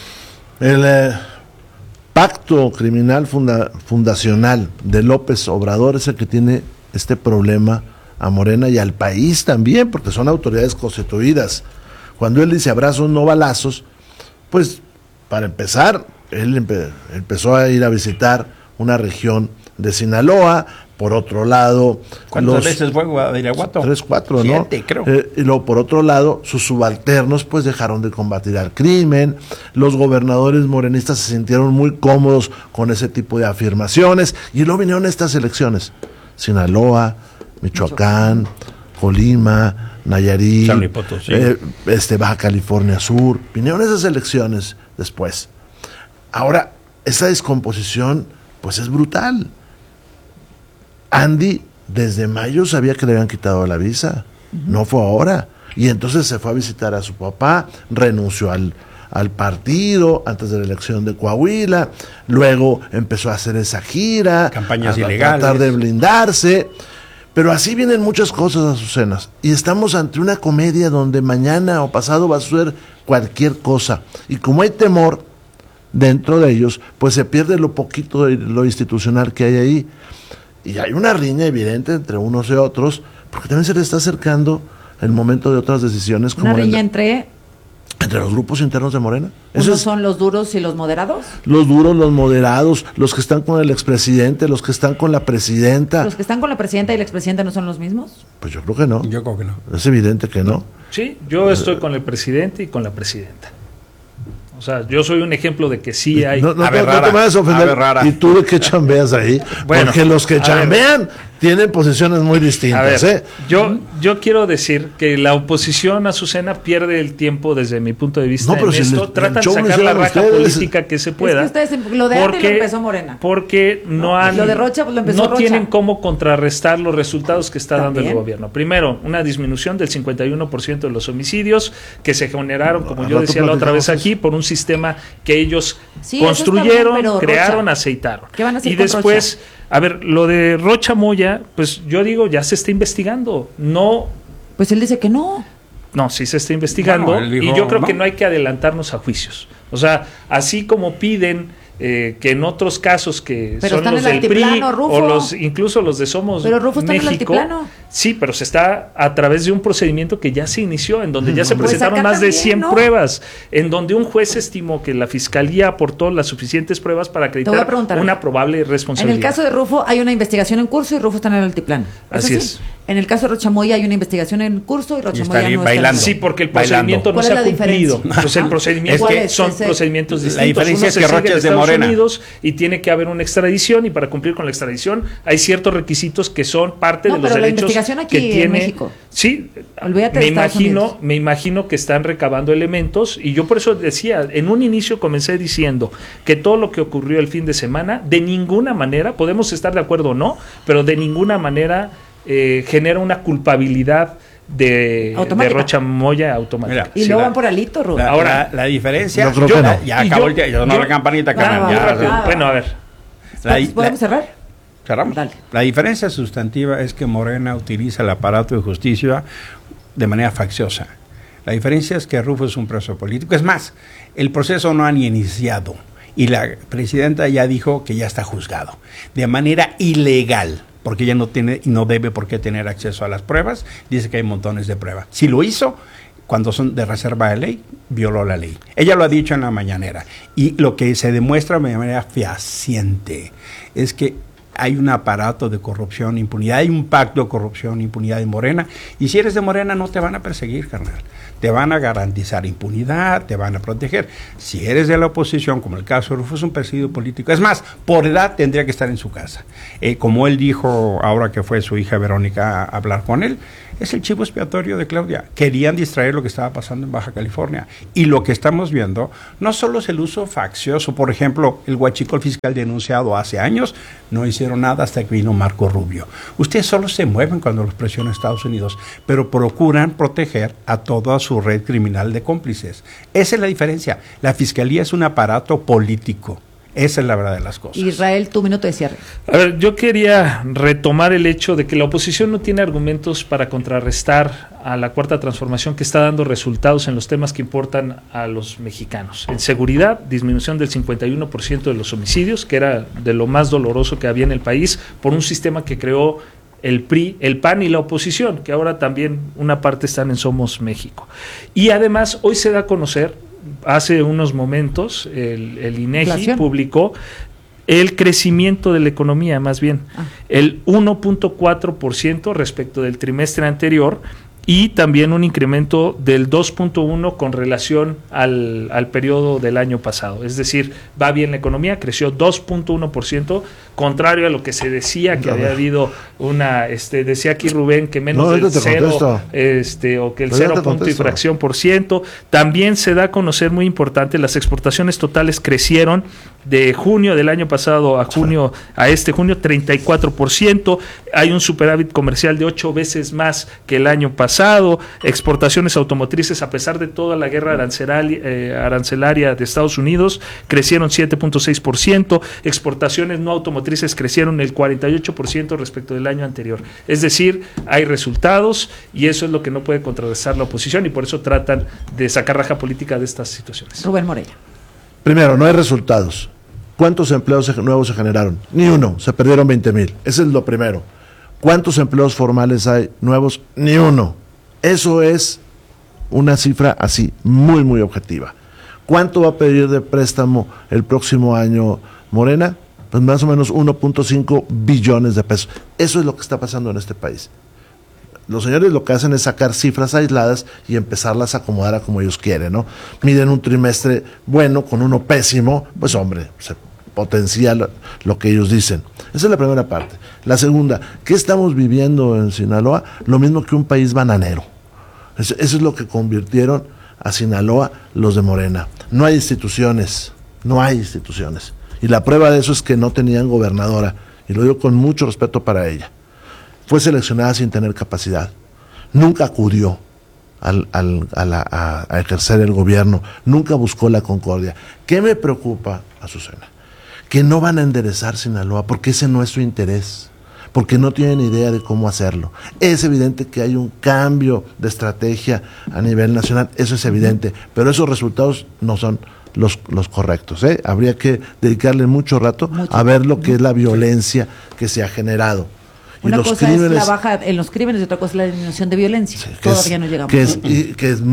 El pacto criminal fundacional de López Obrador es el que tiene este problema a Morena y al país también, porque son autoridades constituidas. Cuando él dice abrazos, no balazos, pues para empezar, él empezó a ir a visitar una región de Sinaloa. Por otro lado, ¿cuántas veces fue a Irapuato? 3, 4, 7, ¿no? Creo. Y luego, por otro lado, sus subalternos pues dejaron de combatir al crimen. Los gobernadores morenistas se sintieron muy cómodos con ese tipo de afirmaciones. Y luego vinieron estas elecciones. Sinaloa, Michoacán, Colima, Nayarit, San Luis Potosí. Baja California Sur. Vinieron esas elecciones después. Ahora, esa descomposición pues es brutal. Andy desde mayo sabía que le habían quitado la visa, no fue ahora, y entonces se fue a visitar a su papá, renunció al partido antes de la elección de Coahuila, luego empezó a hacer esa gira, campañas a ilegales, tratar de blindarse, pero así vienen muchas cosas, Azucenas, y estamos ante una comedia donde mañana o pasado va a suceder cualquier cosa, y como hay temor dentro de ellos, pues se pierde lo poquito de lo institucional que hay ahí. Y hay una riña evidente entre unos y otros, porque también se le está acercando el momento de otras decisiones. ¿Una riña entre los grupos internos de Morena? ¿Unos son los duros y los moderados? Los duros, los moderados, los que están con el expresidente, los que están con la presidenta. ¿Los que están con la presidenta y el expresidente no son los mismos? Pues yo creo que no. Yo creo que no. Es evidente que no. Sí, yo estoy con el presidente y con la presidenta. O sea, yo soy un ejemplo de que sí hay... No te vayas a ofender. ¿Y tú de qué chambeas ahí? Bueno, porque los que chambean tienen posiciones muy distintas. A ver, yo quiero decir que la oposición, Azucena, pierde el tiempo desde mi punto de vista en esto. Tratan de sacar la raja política que se pueda. Es que ustedes, lo de antes lo empezó Morena. Porque no han... Lo de Rocha lo empezó Rocha. No tienen cómo contrarrestar los resultados que está dando el gobierno. Primero, una disminución del 51% de los homicidios que se generaron, como yo decía la otra vez aquí, por un sistema que ellos construyeron, bien, crearon, Rocha, aceitaron. ¿Qué van a hacer y después, Rocha? A ver, lo de Rocha Moya, pues yo digo, ya se está investigando. No. Pues él dice que no. No, sí se está investigando. Bueno, dijo, y yo creo que no hay que adelantarnos a juicios. O sea, así como piden que en otros casos que pero son los del PRI o incluso los de Somos pero Rufo está México, en el altiplano. Sí, pero se está a través de un procedimiento que ya se inició, en donde ya se presentaron más de 100 pruebas, en donde un juez estimó que la fiscalía aportó las suficientes pruebas para acreditar una probable responsabilidad. En el caso de Rufo hay una investigación en curso y Rufo está en el altiplano. Así es. En el caso de Rocha Moya hay una investigación en curso y Rocha Moya no bailando. está. Sí, porque el procedimiento no se ha cumplido. Pues el procedimiento son procedimientos distintos. La diferencia es que Rocha es de Morena. Unidos y tiene que haber una extradición, y para cumplir con la extradición hay ciertos requisitos que son parte de los derechos la investigación aquí que tiene en México. Sí, olvídate de Estados Unidos. Me imagino que están recabando elementos, y yo por eso decía, en un inicio comencé diciendo que todo lo que ocurrió el fin de semana, de ninguna manera, podemos estar de acuerdo o no, pero de ninguna manera genera una culpabilidad de Rocha Moya automática. Mira, y luego van por Alito, Rubén. Ahora, la diferencia... Ya acabó la campanita. Bueno, a ver. ¿Podemos cerrar? Cerramos. Dale. La diferencia sustantiva es que Morena utiliza el aparato de justicia de manera facciosa. La diferencia es que Rufo es un preso político. Es más, el proceso no ha ni iniciado, y la presidenta ya dijo que ya está juzgado de manera ilegal, porque ella no tiene y no debe por qué tener acceso a las pruebas. Dice que hay montones de pruebas. Si lo hizo, cuando son de reserva de ley, violó la ley. Ella lo ha dicho en la mañanera. Y lo que se demuestra de manera fehaciente es que hay un aparato de corrupción, impunidad, hay un pacto de corrupción, impunidad en Morena. Y si eres de Morena, no te van a perseguir, carnal. Te van a garantizar impunidad, te van a proteger. Si eres de la oposición, como el caso de Rufo, es un perseguido político. Es más, por edad tendría que estar en su casa. Como él dijo ahora que fue su hija Verónica a hablar con él, es el chivo expiatorio de Claudia. Querían distraer lo que estaba pasando en Baja California. Y lo que estamos viendo no solo es el uso faccioso. Por ejemplo, el huachicol fiscal denunciado hace años, no hicieron nada hasta que vino Marco Rubio. Ustedes solo se mueven cuando los presiona Estados Unidos, pero procuran proteger a toda su red criminal de cómplices. Esa es la diferencia. La fiscalía es un aparato político. Esa es la verdad de las cosas. Israel, tu minuto de cierre. A ver, yo quería retomar el hecho de que la oposición no tiene argumentos para contrarrestar a la Cuarta Transformación, que está dando resultados en los temas que importan a los mexicanos. En seguridad, disminución del 51% de los homicidios, que era de lo más doloroso que había en el país, por un sistema que creó el PRI, el PAN y la oposición, que ahora también una parte están en Somos México. Y además, hoy se da a conocer, hace unos momentos, el INEGI publicó el crecimiento de la economía, más bien, el 1.4% respecto del trimestre anterior, y también un incremento del 2.1% con relación al periodo del año pasado. Es decir, va bien la economía, creció 2.1%, contrario a lo que se decía, que había habido una, decía aquí Rubén, que menos del 0, o que el 0 punto y fracción por ciento. También se da a conocer, muy importante, las exportaciones totales crecieron de junio del año pasado a junio, a este junio, 34%. Hay un superávit comercial de 8 veces más que el año pasado. Exportaciones automotrices, a pesar de toda la guerra arancelaria de Estados Unidos, crecieron 7.6%. Exportaciones no automotrices crecieron el 48% respecto del año anterior. Es decir, hay resultados, y eso es lo que no puede contrarrestar la oposición, y por eso tratan de sacar raja política de estas situaciones. Rubén Moreira. Primero, no hay resultados. ¿Cuántos empleos nuevos se generaron? Ni uno, se perdieron 20,000. Ese es lo primero. ¿Cuántos empleos formales hay nuevos? Ni uno. Eso es una cifra así, muy, muy objetiva. ¿Cuánto va a pedir de préstamo el próximo año Morena? Pues más o menos 1.5 billones de pesos. Eso es lo que está pasando en este país. Los señores lo que hacen es sacar cifras aisladas y empezarlas a acomodar a como ellos quieren, ¿no? Miden un trimestre bueno con uno pésimo, pues hombre, se potencia lo que ellos dicen. Esa es la primera parte. La segunda, ¿qué estamos viviendo en Sinaloa? Lo mismo que un país bananero. Eso es lo que convirtieron a Sinaloa los de Morena. No hay instituciones. Y la prueba de eso es que no tenían gobernadora, y lo digo con mucho respeto para ella. Fue seleccionada sin tener capacidad. Nunca acudió a ejercer el gobierno. Nunca buscó la concordia. ¿Qué me preocupa, Azucena? Que no van a enderezar Sinaloa, porque ese no es su interés. Porque no tienen idea de cómo hacerlo. Es evidente que hay un cambio de estrategia a nivel nacional. Eso es evidente. Pero esos resultados no son los correctos, ¿eh? Habría que dedicarle mucho rato a ver lo que es la violencia que se ha generado. Una cosa es la baja en los crímenes y otra cosa es la disminución de violencia. Todavía no llegamos. Que es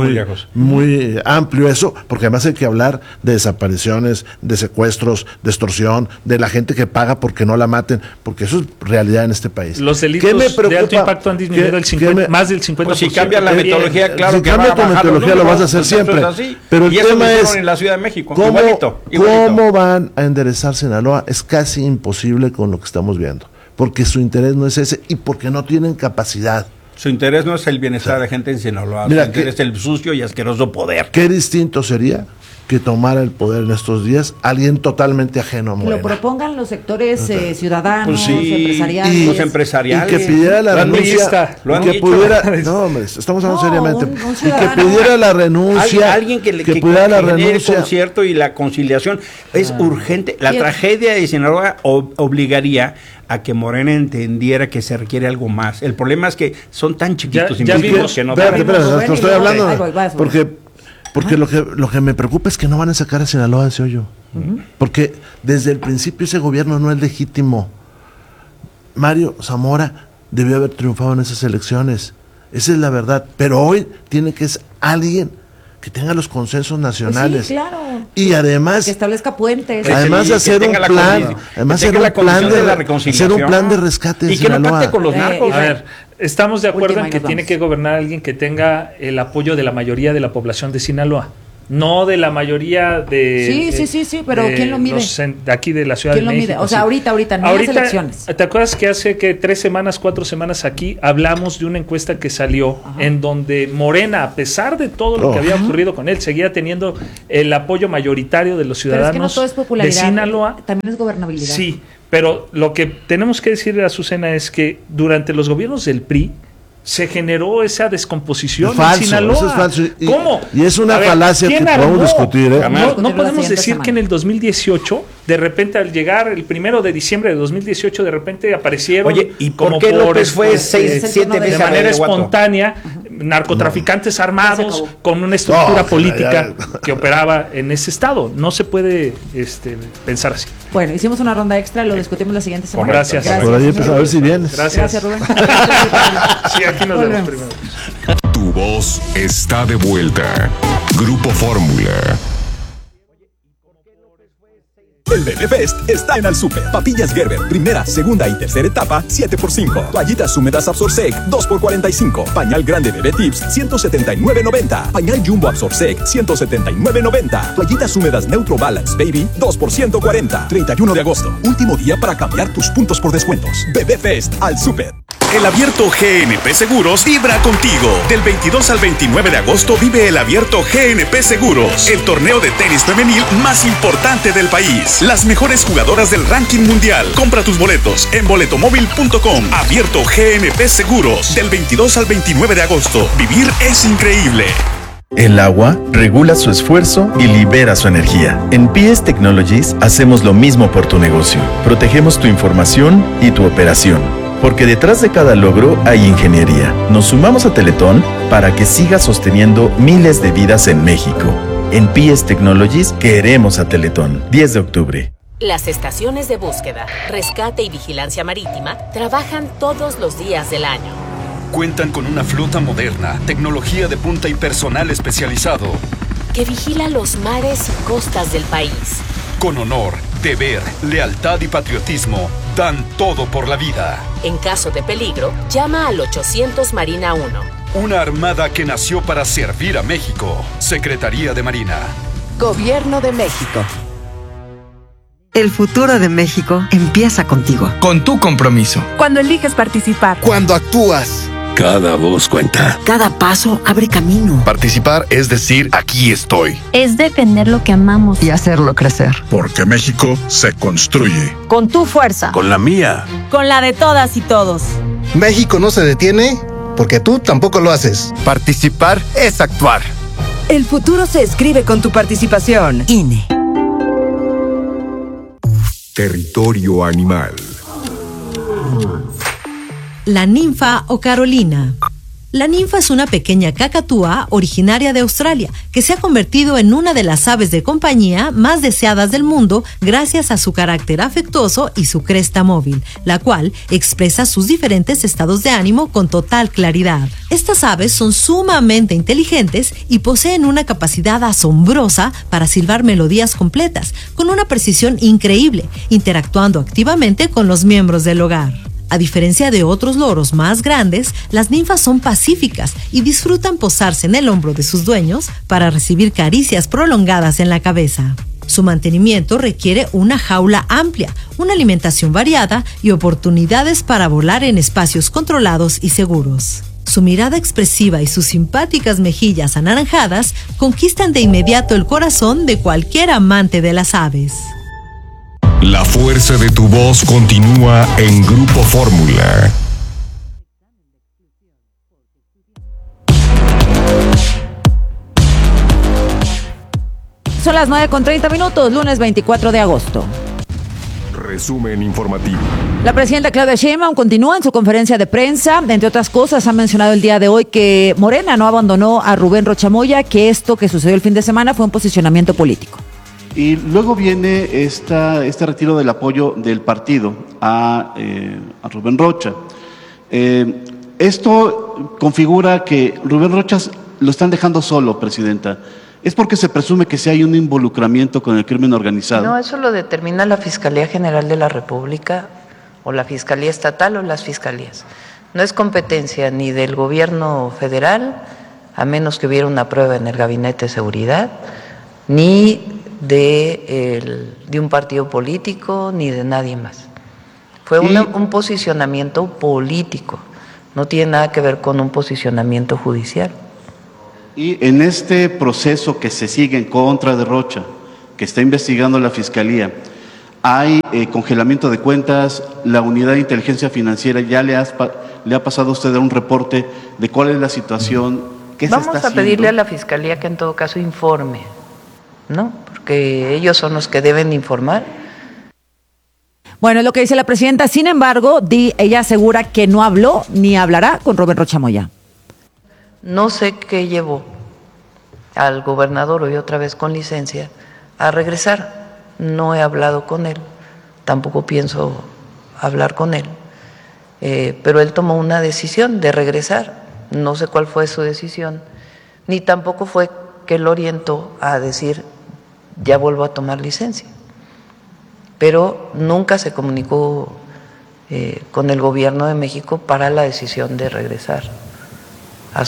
muy amplio eso, porque además hay que hablar de desapariciones, de secuestros, de extorsión, de la gente que paga porque no la maten, porque eso es realidad en este país. Los delitos de alto impacto han disminuido más del 50%. Pues si cambia la metodología, claro si que cambia tu metodología lo vas a hacer siempre. Pero el tema es en la Ciudad de México, ¿cómo van a enderezar Sinaloa? Es casi imposible con lo que estamos viendo, porque su interés no es ese y porque no tienen capacidad. Su interés no es el bienestar de la gente en Sinaloa, su interés es el sucio y asqueroso poder. Qué distinto sería que tomara el poder en estos días alguien totalmente ajeno a Morena. Lo propongan los sectores ciudadanos, empresariales. Los empresariales. Y que pidiera la renuncia. No, hombre, estamos hablando seriamente. Y que pidiera la renuncia. Alguien que pudiera la renuncia. El concierto y la conciliación es urgente. La tragedia de Sinaloa obligaría a que Morena entendiera que se requiere algo más. El problema es que son tan chiquitos ya vimos que no. Espérate, estoy hablando porque lo que me preocupa es que no van a sacar a Sinaloa de ese hoyo. Porque desde el principio ese gobierno no es legítimo. Mario Zamora debió haber triunfado en esas elecciones. Esa es la verdad. Pero hoy tiene que ser alguien que tenga los consensos nacionales. Pues sí, claro. Y además que establezca puentes. Además de hacer un plan, hacer un plan de rescate y que no pacte con los narcos. A ver, estamos de acuerdo en que tiene que gobernar alguien que tenga el apoyo de la mayoría de la población de Sinaloa. No de la mayoría de... Sí, pero ¿quién lo mide? De aquí de la Ciudad de México. ¿Quién lo mide? O sea, ahorita, no las elecciones. ¿Te acuerdas que hace 4 semanas aquí hablamos de una encuesta que salió en donde Morena, a pesar de todo lo que había ocurrido con él, seguía teniendo el apoyo mayoritario de los ciudadanos. Pero es que no todo es popularidad, de Sinaloa. También es gobernabilidad. Sí, pero lo que tenemos que decirle a Azucena es que durante los gobiernos del PRI se generó esa descomposición en Sinaloa. Eso es falso. ¿Cómo? Y es una falacia que podemos discutir. No podemos decir que en el 2018, de repente al llegar el 1 de diciembre de 2018, de repente aparecieron. Oye, ¿y por qué López fue 7 veces de manera espontánea? Narcotraficantes armados con una estructura política que operaba en ese estado. No se puede pensar así. Bueno, hicimos una ronda extra, lo discutimos la siguiente semana. Gracias. Por ahí a ver si vienes. Gracias, Rubén. Sí, aquí nos vemos primero. Tu voz está de vuelta. Grupo Fórmula. El Bebé Fest está en Alsuper. Papillas Gerber, primera, segunda y tercera etapa, 7x5. Toallitas húmedas Absorsec, 2x45. Pañal grande Bebé Tips, 179.90. Pañal Jumbo Absorsec, 179.90. Toallitas húmedas Neutro Balance Baby, 2 por 140. 31 de agosto, último día para cambiar tus puntos por descuentos. Bebé Fest Alsuper. El Abierto GNP Seguros vibra contigo. Del 22 al 29 de agosto vive el Abierto GNP Seguros, el torneo de tenis femenil más importante del país. Las mejores jugadoras del ranking mundial. Compra tus boletos en boletomóvil.com. Abierto GNP Seguros, del 22 al 29 de agosto. Vivir es increíble. El agua regula su esfuerzo y libera su energía. En PS Technologies hacemos lo mismo por tu negocio. Protegemos tu información y tu operación. Porque detrás de cada logro hay ingeniería. Nos sumamos a Teletón para que siga sosteniendo miles de vidas en México. En PS Technologies queremos a Teletón. 10 de octubre. Las estaciones de búsqueda, rescate y vigilancia marítima trabajan todos los días del año. Cuentan con una flota moderna, tecnología de punta y personal especializado que vigila los mares y costas del país. Con honor, deber, lealtad y patriotismo, dan todo por la vida. En caso de peligro, llama al 800 Marina 1. Una armada que nació para servir a México. Secretaría de Marina. Gobierno de México. El futuro de México empieza contigo. Con tu compromiso. Cuando eliges participar. Cuando actúas. Cada voz cuenta. Cada paso abre camino. Participar es decir, aquí estoy. Es defender lo que amamos. Y hacerlo crecer. Porque México se construye. Con tu fuerza. Con la mía. Con la de todas y todos. México no se detiene porque tú tampoco lo haces. Participar es actuar. El futuro se escribe con tu participación. INE. Territorio animal. La ninfa o Carolina. La ninfa es una pequeña cacatúa originaria de Australia que se ha convertido en una de las aves de compañía más deseadas del mundo gracias a su carácter afectuoso y su cresta móvil, la cual expresa sus diferentes estados de ánimo con total claridad. Estas aves son sumamente inteligentes y poseen una capacidad asombrosa para silbar melodías completas, con una precisión increíble, interactuando activamente con los miembros del hogar. A diferencia de otros loros más grandes, las ninfas son pacíficas y disfrutan posarse en el hombro de sus dueños para recibir caricias prolongadas en la cabeza. Su mantenimiento requiere una jaula amplia, una alimentación variada y oportunidades para volar en espacios controlados y seguros. Su mirada expresiva y sus simpáticas mejillas anaranjadas conquistan de inmediato el corazón de cualquier amante de las aves. La fuerza de tu voz continúa en Grupo Fórmula. Son las 9:30, lunes 24 de agosto. Resumen informativo. La presidenta Claudia Sheinbaum continúa en su conferencia de prensa. Entre otras cosas, ha mencionado el día de hoy que Morena no abandonó a Rubén Rocha Moya, que esto que sucedió el fin de semana fue un posicionamiento político. Y luego viene este retiro del apoyo del partido a Rubén Rocha. Esto configura que Rubén Rocha lo están dejando solo, presidenta. ¿Es porque se presume que sí hay un involucramiento con el crimen organizado? No, eso lo determina la Fiscalía General de la República o la Fiscalía Estatal o las fiscalías. No es competencia ni del gobierno federal, a menos que hubiera una prueba en el Gabinete de Seguridad, ni de un partido político ni de nadie más. Fue un posicionamiento político, no tiene nada que ver con un posicionamiento judicial. Y en este proceso que se sigue en contra de Rocha, que está investigando la Fiscalía, hay congelamiento de cuentas, la Unidad de Inteligencia Financiera ya le ha pasado a usted un reporte de cuál es la situación, qué se está haciendo. Vamos a pedirle a la Fiscalía que en todo caso informe, ¿no? Porque ellos son los que deben informar. Bueno, es lo que dice la presidenta. Sin embargo, ella asegura que no habló ni hablará con Rubén Rocha Moya. No sé qué llevó al gobernador, hoy otra vez con licencia, a regresar. No he hablado con él, tampoco pienso hablar con él. Pero él tomó una decisión de regresar. No sé cuál fue su decisión, ni tampoco fue que lo orientó a decir ya vuelvo a tomar licencia, pero nunca se comunicó con el gobierno de México para la decisión de regresar a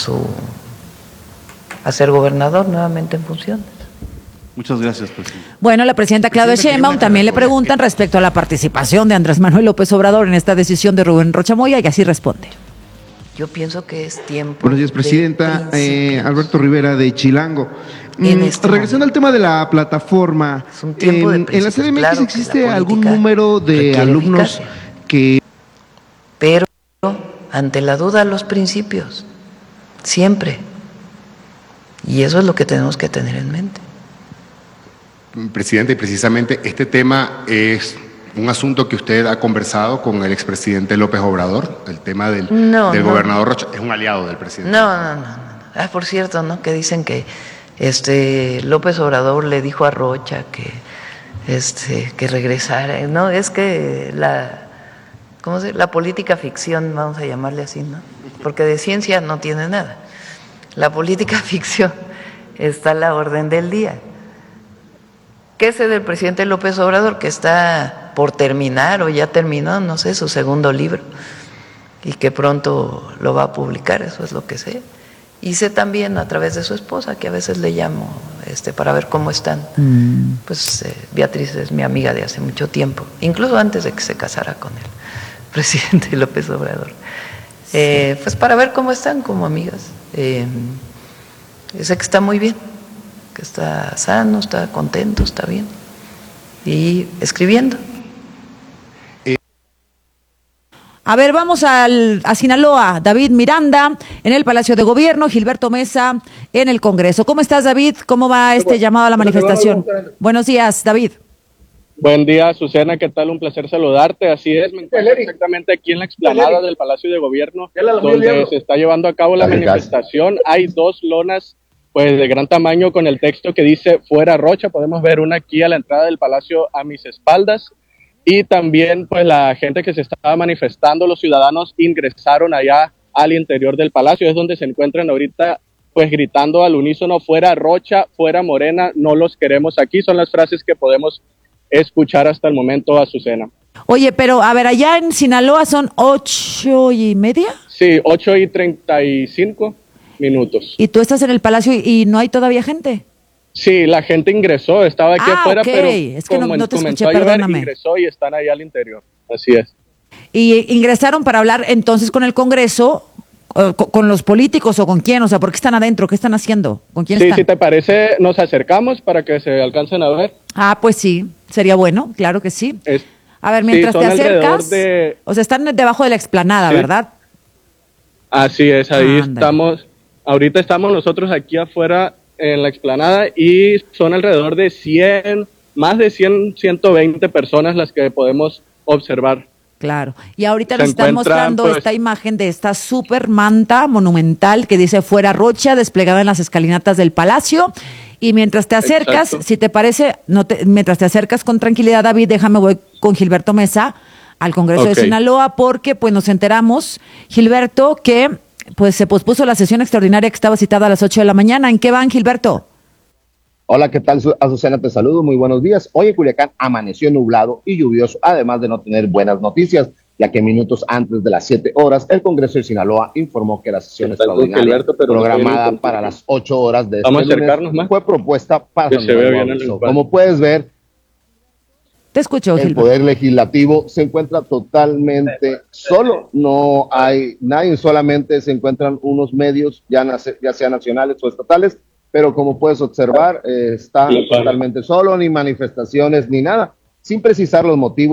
ser gobernador nuevamente en funciones. Muchas gracias, presidente. Bueno, la presidenta Claudia Sheinbaum también le preguntan respecto a la participación de Andrés Manuel López Obrador en esta decisión de Rubén Rocha Moya y así responde. Yo pienso que es tiempo. Buenos días, presidenta. Alberto Rivera de Chilango. Regresando al tema de la plataforma, en la CDMX claro, existe algún número de alumnos que... Pero ante la duda los principios, siempre. Y eso es lo que tenemos que tener en mente. Presidente, precisamente este tema es un asunto que usted ha conversado con el expresidente López Obrador, el tema del gobernador Rocha, es un aliado del presidente. No. Ah, por cierto, ¿no? Que dicen que López Obrador le dijo a Rocha que regresara. No, es que la política ficción, vamos a llamarle así, ¿no? Porque de ciencia no tiene nada. La política ficción está a la orden del día. ¿Qué sé del presidente López Obrador? Que está por terminar o ya terminó, no sé, su segundo libro y que pronto lo va a publicar, eso es lo que sé. Y sé también a través de su esposa, que a veces le llamo para ver cómo están. Pues Beatriz es mi amiga de hace mucho tiempo, incluso antes de que se casara con el presidente López Obrador. Pues para ver cómo están como amigas. Sé que está muy bien, que está sano, está contento, está bien. Y escribiendo. A ver, vamos a Sinaloa. David Miranda en el Palacio de Gobierno, Gilberto Mesa en el Congreso. ¿Cómo estás, David? ¿Cómo va llamado a la manifestación? Buenos días, David. Buen día, Azucena, ¿qué tal? Un placer saludarte. Así es, me encuentro exactamente aquí en la explanada del Palacio de Gobierno, donde se está llevando a cabo la manifestación. Hay 2 lonas pues de gran tamaño con el texto que dice "Fuera Rocha". Podemos ver una aquí a la entrada del Palacio a mis espaldas. Y también pues la gente que se estaba manifestando, los ciudadanos ingresaron allá al interior del Palacio. Es donde se encuentran ahorita pues gritando al unísono "Fuera Rocha, fuera Morena, no los queremos aquí". Son las frases que podemos escuchar hasta el momento, Azucena. Oye, pero a ver, allá en Sinaloa son 8:30. Sí, 8:35 minutos. ¿Y tú estás en el Palacio y no hay todavía gente? Sí, la gente ingresó, estaba aquí afuera, okay. Pero es que no te escuché, llover, perdóname. Ingresó y están allá al interior, así es. Y ingresaron para hablar entonces con el Congreso, con los políticos o con quién, o sea, ¿por qué están adentro? ¿Qué están haciendo? ¿Con quién están? Sí, si te parece, nos acercamos para que se alcancen a ver. Pues sí, sería bueno, claro que sí. A ver, mientras te acercas, o sea, están debajo de la explanada, ¿sí? ¿Verdad? Así es, ahí estamos, ahorita estamos nosotros aquí afuera en la explanada y son alrededor de 100, más de 100, 120 personas las que podemos observar. Claro, y ahorita nos están mostrando pues esta imagen de esta super manta monumental que dice "Fuera Rocha", desplegada en las escalinatas del Palacio. Y mientras te acercas, si te parece, mientras te acercas con tranquilidad, David, voy con Gilberto Mesa al Congreso de Sinaloa, porque pues nos enteramos, Gilberto, que pues se pospuso la sesión extraordinaria que estaba citada a las 8 de la mañana. ¿En qué van, Gilberto? Hola, ¿qué tal? Azucena, te saludo, muy buenos días. Hoy en Culiacán amaneció nublado y lluvioso, además de no tener buenas noticias, ya que minutos antes de las 7 horas, el Congreso de Sinaloa informó que la sesión extraordinaria programada para las 8 horas de este lunes fue propuesta para Como puedes ver, te escucho, el Poder Legislativo se encuentra totalmente solo, no hay nadie, solamente se encuentran unos medios, ya sean nacionales o estatales, pero como puedes observar, está totalmente solo, ni manifestaciones, ni nada, sin precisar los motivos.